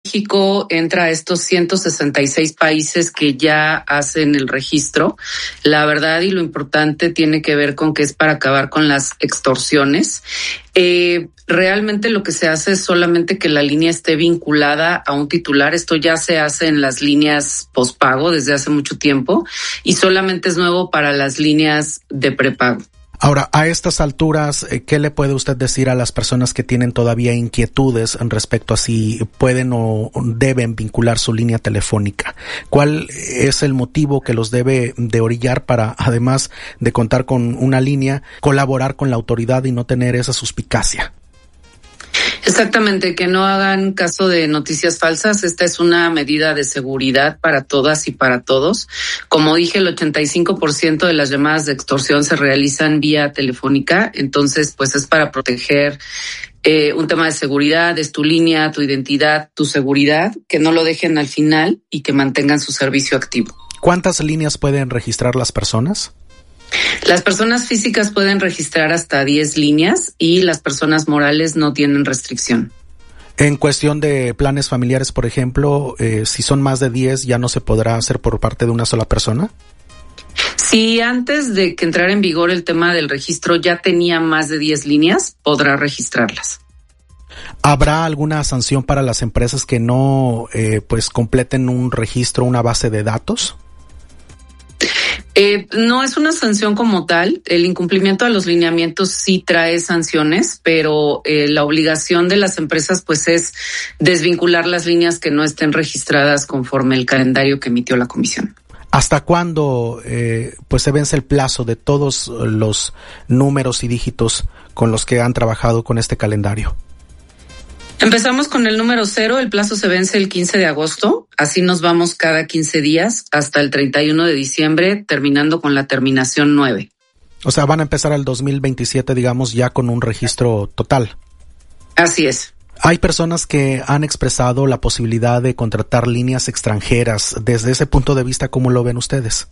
México entra a estos 166 países que ya hacen el registro. La verdad y lo importante tiene que ver con que es para acabar con las extorsiones. Realmente lo que se hace es solamente que la línea esté vinculada a un titular. Esto ya se hace en las líneas pospago desde hace mucho tiempo y solamente es nuevo para las líneas de prepago. Ahora, a estas alturas, ¿qué le puede usted decir a las personas que tienen todavía inquietudes respecto a si pueden o deben vincular su línea telefónica? ¿Cuál es el motivo que los debe de orillar para, además de contar con una línea, colaborar con la autoridad y no tener esa suspicacia? Exactamente, que no hagan caso de noticias falsas. Esta es una medida de seguridad para todas y para todos. Como dije, el 85% de las llamadas de extorsión se realizan vía telefónica, entonces pues es para proteger un tema de seguridad, es tu línea, tu identidad, tu seguridad, que no lo dejen al final y que mantengan su servicio activo. ¿Cuántas líneas pueden registrar las personas? Las personas físicas pueden registrar hasta 10 líneas y las personas morales no tienen restricción. En cuestión de planes familiares, por ejemplo, si son más de 10, ¿ya no se podrá hacer por parte de una sola persona? Si antes de que entrara en vigor el tema del registro ya tenía más de 10 líneas, podrá registrarlas. ¿Habrá alguna sanción para las empresas que no completen un registro, una base de datos? No es una sanción como tal. El incumplimiento de los lineamientos sí trae sanciones, pero la obligación de las empresas pues es desvincular las líneas que no estén registradas conforme el calendario que emitió la comisión. ¿Hasta cuándo se vence el plazo de todos los números y dígitos con los que han trabajado con este calendario? Empezamos con el número 0, el plazo se vence el 15 de agosto, así nos vamos cada 15 días hasta el 31 de diciembre, terminando con la terminación 9. O sea, van a empezar el 2027, digamos, ya con un registro total. Así es. Hay personas que han expresado la posibilidad de contratar líneas extranjeras. Desde ese punto de vista, ¿cómo lo ven ustedes?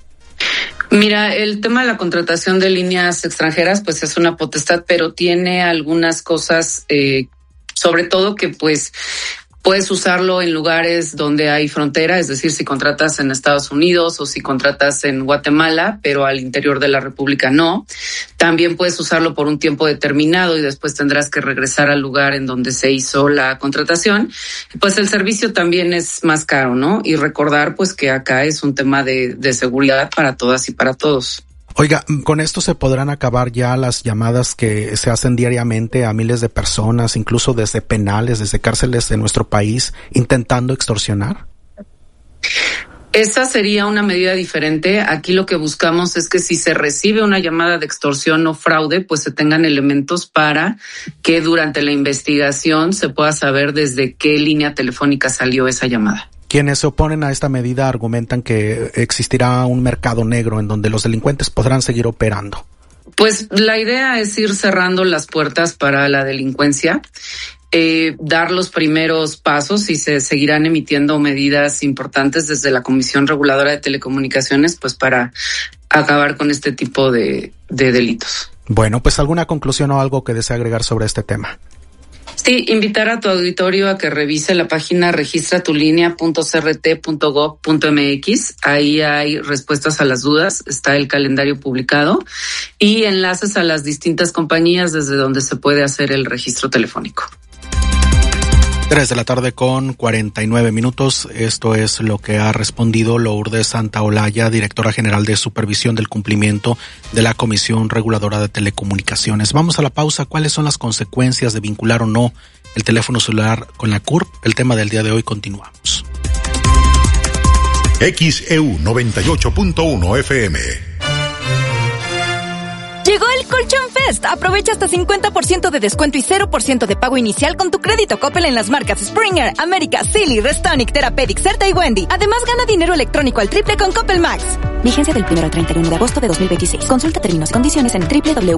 Mira, el tema de la contratación de líneas extranjeras, pues es una potestad, pero tiene algunas cosas sobre todo que pues puedes usarlo en lugares donde hay frontera, es decir, si contratas en Estados Unidos o si contratas en Guatemala, pero al interior de la República no. También puedes usarlo por un tiempo determinado y después tendrás que regresar al lugar en donde se hizo la contratación. Pues el servicio también es más caro, ¿no? Y recordar pues que acá es un tema de seguridad para todas y para todos. Oiga, ¿con esto se podrán acabar ya las llamadas que se hacen diariamente a miles de personas, incluso desde penales, desde cárceles de nuestro país, intentando extorsionar? Esa sería una medida diferente. Aquí lo que buscamos es que si se recibe una llamada de extorsión o fraude, pues se tengan elementos para que durante la investigación se pueda saber desde qué línea telefónica salió esa llamada. Quienes se oponen a esta medida argumentan que existirá un mercado negro en donde los delincuentes podrán seguir operando. Pues la idea es ir cerrando las puertas para la delincuencia, dar los primeros pasos y se seguirán emitiendo medidas importantes desde la Comisión Reguladora de Telecomunicaciones pues para acabar con este tipo de delitos. Bueno, pues ¿alguna conclusión o algo que desee agregar sobre este tema? Sí, invitar a tu auditorio a que revise la página registratulinea.crt.gov.mx. Ahí hay respuestas a las dudas, está el calendario publicado y enlaces a las distintas compañías desde donde se puede hacer el registro telefónico. 3:49 p.m. Esto es lo que ha respondido Lourdes Santaolalla, directora general de Supervisión del Cumplimiento de la Comisión Reguladora de Telecomunicaciones. Vamos a la pausa. ¿Cuáles son las consecuencias de vincular o no el teléfono celular con la CURP? El tema del día de hoy, continuamos. XEU 98.1 FM. Llegó el Colchón Fest. Aprovecha hasta 50% de descuento y 0% de pago inicial con tu crédito Coppel en las marcas Springer, América, Silly, Restonic, Therapeutic, Certa y Wendy. Además, gana dinero electrónico al triple con Coppel Max. Vigencia del 1 al 31 de agosto de 2026. Consulta términos y condiciones en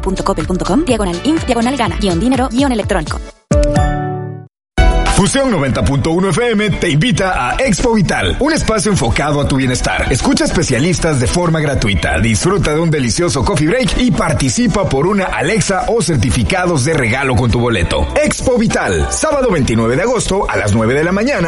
www.coppel.com/in/dinero-electrónico. Fusión 90.1 FM te invita a Expo Vital, un espacio enfocado a tu bienestar. Escucha especialistas de forma gratuita, disfruta de un delicioso coffee break y participa por una Alexa o certificados de regalo con tu boleto. Expo Vital, sábado 29 de agosto a las 9 de la mañana.